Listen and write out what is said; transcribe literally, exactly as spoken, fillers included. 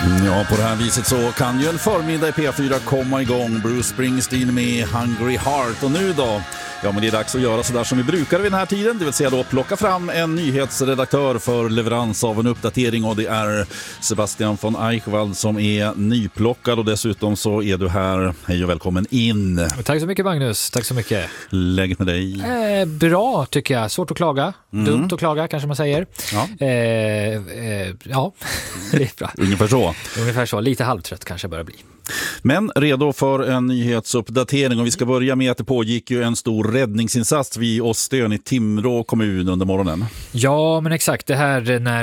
Ja, på det här viset så kan ju en förmiddag i P fyra komma igång. Bruce Springsteen med Hungry Heart. Och nu då? Ja, men det är dags att göra sådär som vi brukar vid den här tiden. Det vill säga då plocka fram en nyhetsredaktör för leverans av en uppdatering. Och det är Sebastian von Eichwald som är nyplockad. Och dessutom så är du här. Hej och välkommen in. Tack så mycket, Magnus. Tack så mycket. Läget med dig? Eh, bra tycker jag. Svårt att klaga. Mm. Dumt att klaga kanske man säger. Ja, eh, eh, ja. Det är bra. Ungefär så. Ungefär så. Lite halvtrött kanske börjar bli. Men redo för en nyhetsuppdatering, och vi ska börja med att det pågick ju en stor räddningsinsats vid Åstön i Timrå kommun under morgonen. Ja, men exakt. Det här när